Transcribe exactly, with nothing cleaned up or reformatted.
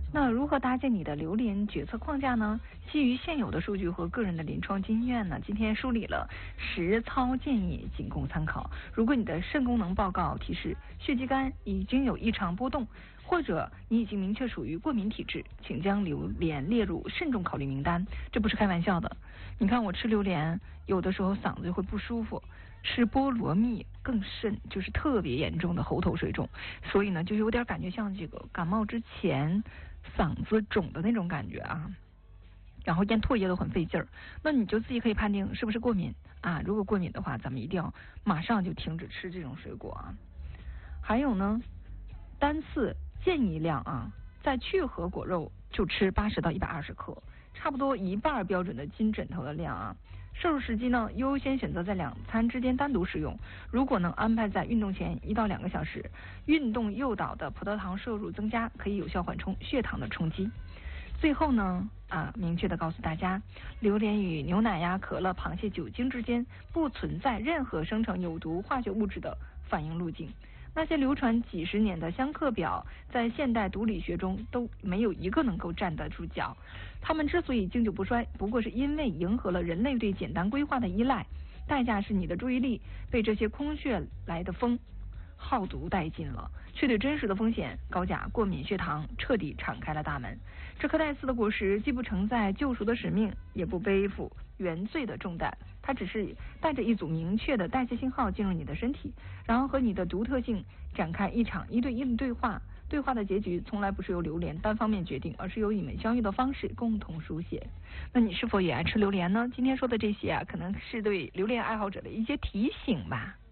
那如何搭建你的榴莲决策框架呢？基于现有的数据和个人的临床经验呢，今天梳理了实操建议，仅供参考。如果你的肾功能报告提示血肌酐已经有异常波动，或者你已经明确属于过敏体质，请将榴莲列入慎重考虑名单。这不是开玩笑的。你看我吃榴莲，有的时候嗓子就会不舒服。吃菠萝蜜更甚，就是特别严重的喉头水肿，所以呢，就有点感觉像这个感冒之前嗓子肿的那种感觉啊，然后咽唾液都很费劲儿。那你就自己可以判定是不是过敏啊？如果过敏的话，咱们一定要马上就停止吃这种水果啊。还有呢，单次建议量啊，在去核果肉就吃八十到一百二十克，差不多一半标准的金枕头的量啊。摄入时机呢，优先选择在两餐之间单独食用。如果能安排在运动前一到两个小时，运动诱导的葡萄糖摄入增加，可以有效缓冲血糖的冲击。最后呢，啊，明确的告诉大家，榴莲与牛奶呀、可乐、螃蟹、酒精之间不存在任何生成有毒化学物质的反应路径。那些流传几十年的相克表，在现代毒理学中都没有一个能够站得住脚。它们之所以经久不衰，不过是因为迎合了人类对简单规划的依赖，代价是你的注意力被这些空穴来的风耗毒殆尽了，却对真实的风险高钾、过敏、血糖彻底敞开了大门。这颗带刺的果实既不承载救赎的使命，也不背负原罪的重担，它只是带着一组明确的代谢信号进入你的身体，然后和你的独特性展开一场一对一的对话。对话的结局从来不是由榴莲单方面决定，而是由你们相遇的方式共同书写。那你是否也爱吃榴莲呢？今天说的这些啊，可能是对榴莲爱好者的一些提醒吧。